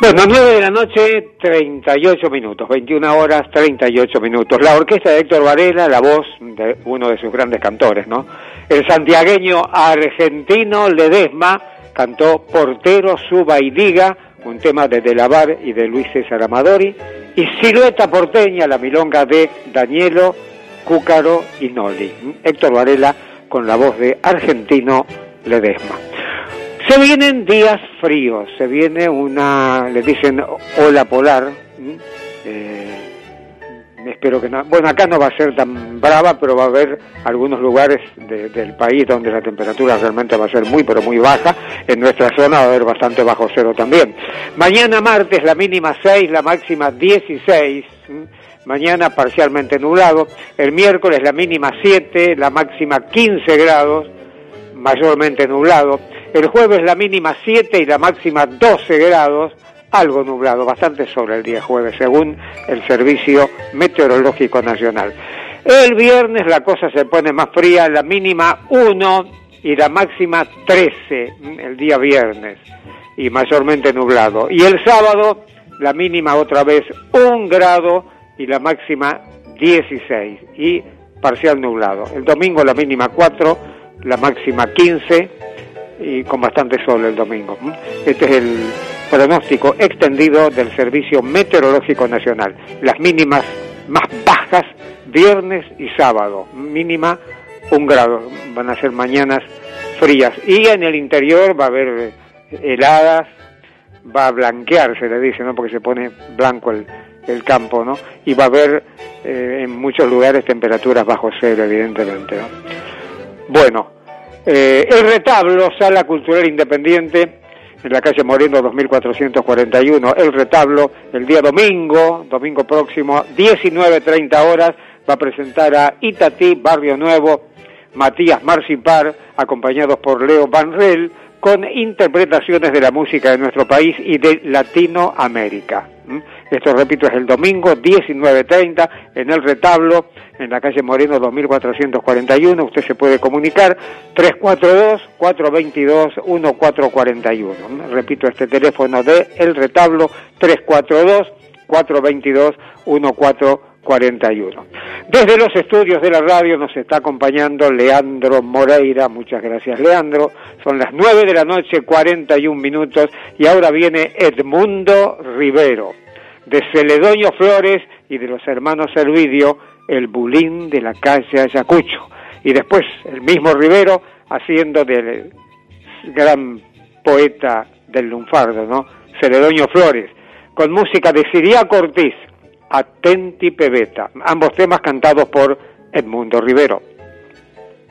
Bueno, 9 de la noche, 38 minutos, 21 horas, 38 minutos. La orquesta de Héctor Varela, la voz de uno de sus grandes cantores, ¿no? El santiagueño argentino Ledesma cantó Portero, Suba y Diga, un tema de De la Bar y de Luis César Amadori, y Silueta Porteña, la milonga de Danielo, Cúcaro y Noli. Héctor Varela con la voz de argentino Ledesma. Se vienen días fríos, se viene le dicen ola polar, espero que no, bueno, acá no va a ser tan brava, pero va a haber algunos lugares del país donde la temperatura realmente va a ser muy, pero muy baja. En nuestra zona va a haber bastante bajo cero también. Mañana martes la mínima 6, la máxima 16, mañana parcialmente nublado. El miércoles la mínima 7, la máxima 15 grados, mayormente nublado. El jueves la mínima 7 y la máxima 12 grados, algo nublado, bastante sobre el día jueves, según el Servicio Meteorológico Nacional. El viernes la cosa se pone más fría, la mínima 1 y la máxima 13, el día viernes, y mayormente nublado. Y el sábado la mínima otra vez 1 grado y la máxima 16, y parcial nublado. El domingo la mínima 4, la máxima 15, y con bastante sol el domingo. Este es el pronóstico extendido del Servicio Meteorológico Nacional. Las mínimas más bajas viernes y sábado, mínima 1 grado, van a ser mañanas frías, y en el interior va a haber heladas, va a blanquear, se le dice, ¿no? Porque se pone blanco el campo, ¿no? Y va a haber en muchos lugares temperaturas bajo cero, evidentemente, ¿no? Bueno, el Retablo, Sala Cultural Independiente, en la calle Moreno 2441, el Retablo, el día domingo próximo, 19:30 horas, va a presentar a Itatí, Barrio Nuevo, Matías Marcipar, acompañados por Leo Banrel, con interpretaciones de la música de nuestro país y de Latinoamérica. Esto, repito, es el domingo 19:30 en el Retablo, en la calle Moreno 2441. Usted se puede comunicar 342-422-1441. Repito, este teléfono de El Retablo, 342-422-1441. Desde los estudios de la radio nos está acompañando Leandro Moreira. Muchas gracias, Leandro. Son las 9 de la noche, 41 minutos, y ahora viene Edmundo Rivero, de Celedonio Flores y de los hermanos Servidio, el Bulín de la calle Ayacucho. Y después el mismo Rivero haciendo del gran poeta del lunfardo, ¿no? Celedonio Flores, con música de Siriaco Ortiz, Atenti Pebeta, ambos temas cantados por Edmundo Rivero.